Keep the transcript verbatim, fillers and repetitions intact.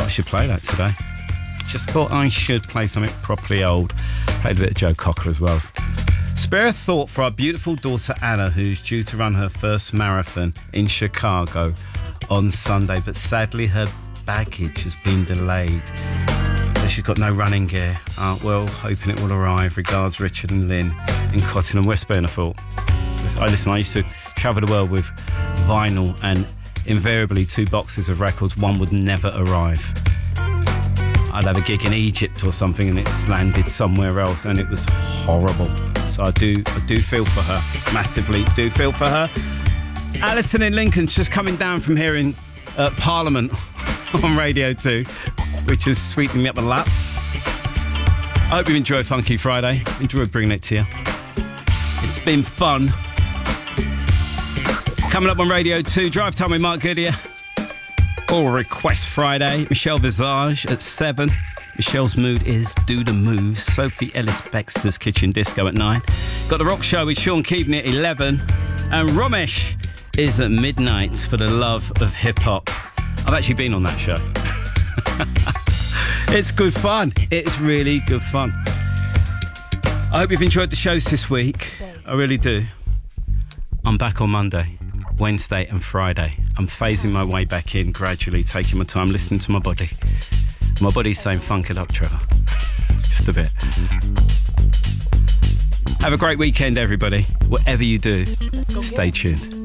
should play that today. Just thought I should play something properly old. Played a bit of Joe Cocker as well. Spare a thought for our beautiful daughter Anna, who's due to run her first marathon in Chicago on Sunday, but sadly her baggage has been delayed. So she's got no running gear. Uh, well, hoping it will arrive. Regards, Richard and Lynn in Cottingham, West Burnafort. I listen, I used to travel the world with vinyl, and invariably two boxes of records, one would never arrive. I'd have a gig in Egypt or something and it's landed somewhere else, and it was horrible. So I do I do feel for her, massively do feel for her. Alison in Lincoln's just coming down from here in uh, Parliament on Radio two, which is sweeping me up the lap. I hope you enjoy Funky Friday. Enjoy bringing it to you. It's been fun. Coming up on Radio two, Drive Time with Mark Goodyear. Or Request Friday. Michelle Visage at seven. Michelle's mood is Do the Moves. Sophie Ellis-Bextor's Kitchen Disco at nine. Got The Rock Show with Sean Keaveney at eleven. And Romesh is at midnight for the love of hip-hop. I've actually been on that show. It's good fun. It's really good fun. I hope you've enjoyed the shows this week. I really do. I'm back on Monday, Wednesday and Friday. I'm phasing my way back in gradually, taking my time, listening to my body. My body's saying, funk it up, Trevor. Just a bit. Have a great weekend, everybody. Whatever you do, stay tuned.